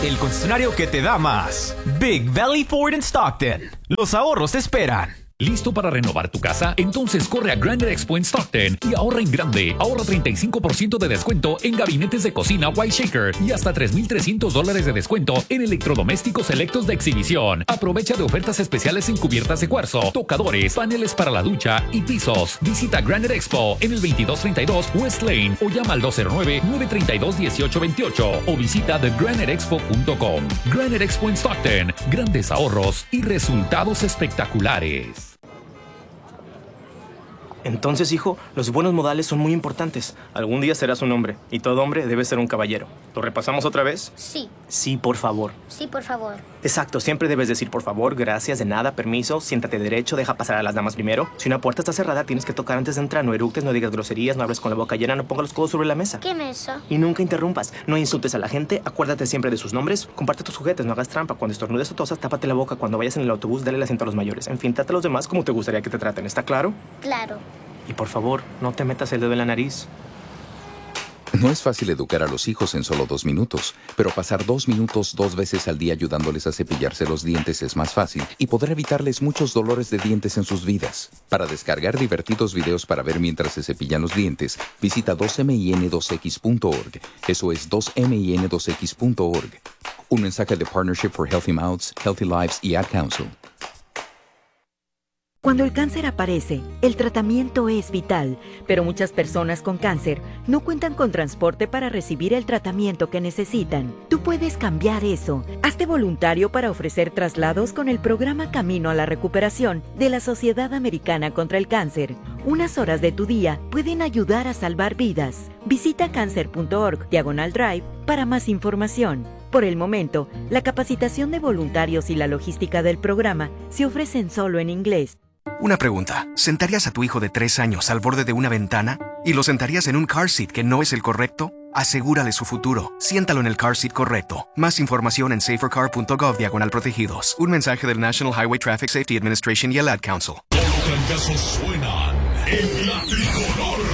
el concesionario que te da más. Big Valley Ford in Stockton. Los ahorros te esperan. ¿Listo para renovar tu casa? Entonces corre a Granite Expo en Stockton y ahorra en grande. Ahorra 35% de descuento en gabinetes de cocina White Shaker y hasta $3,300 de descuento en electrodomésticos selectos de exhibición. Aprovecha de ofertas especiales en cubiertas de cuarzo, tocadores, paneles para la ducha y pisos. Visita Granite Expo en el 2232 West Lane o llama al 209-932-1828 o visita thegraniteexpo.com. Granite Expo en Stockton. Grandes ahorros y resultados espectaculares. Entonces, hijo, los buenos modales son muy importantes. Algún día serás un hombre, y todo hombre debe ser un caballero. ¿Lo repasamos otra vez? Sí. Sí, por favor. Sí, por favor. Exacto, siempre debes decir por favor, gracias, de nada, permiso, siéntate derecho, deja pasar a las damas primero. Si una puerta está cerrada, tienes que tocar antes de entrar. No eructes, no digas groserías, no hables con la boca llena, no pongas los codos sobre la mesa. ¿Qué mesa? Y nunca interrumpas. No insultes a la gente, acuérdate siempre de sus nombres, comparte tus juguetes, no hagas trampa. Cuando estornudes o tosas, tápate la boca. Cuando vayas en el autobús, dale el asiento a los mayores. En fin, trata a los demás como te gustaría que te traten. ¿Está claro? Claro. Y por favor, no te metas el dedo en la nariz. No es fácil educar a los hijos en solo 2 minutos, pero pasar 2 minutos 2 veces al día ayudándoles a cepillarse los dientes es más fácil y podrá evitarles muchos dolores de dientes en sus vidas. Para descargar divertidos videos para ver mientras se cepillan los dientes, visita 2min2x.org. Eso es 2min2x.org. Un mensaje de Partnership for Healthy Mouths, Healthy Lives y Ad Council. Cuando el cáncer aparece, el tratamiento es vital, pero muchas personas con cáncer no cuentan con transporte para recibir el tratamiento que necesitan. Tú puedes cambiar eso. Hazte voluntario para ofrecer traslados con el programa Camino a la Recuperación de la Sociedad Americana contra el Cáncer. Unas horas de tu día pueden ayudar a salvar vidas. Visita cancer.org/drive para más información. Por el momento, la capacitación de voluntarios y la logística del programa se ofrecen solo en inglés. Una pregunta. ¿Sentarías a tu hijo de 3 años al borde de una ventana? ¿Y lo sentarías en un car seat que no es el correcto? Asegúrale su futuro. Siéntalo en el car seat correcto. Más información en safercar.gov/protegidos. Un mensaje del National Highway Traffic Safety Administration y el Ad Council. Todos los trancazos suenan en la Tricolor.